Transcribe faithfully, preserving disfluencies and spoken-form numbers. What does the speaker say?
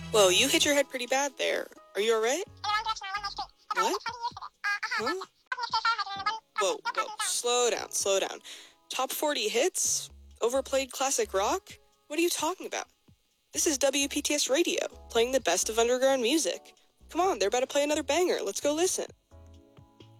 Whoa, you hit your head pretty bad there. Are you alright? What? Huh? Whoa, whoa, slow down, slow down. Top forty hits? Overplayed classic rock? What are you talking about? This is W P T S Radio, playing the best of underground music. Come on, they're about to play another banger. Let's go listen.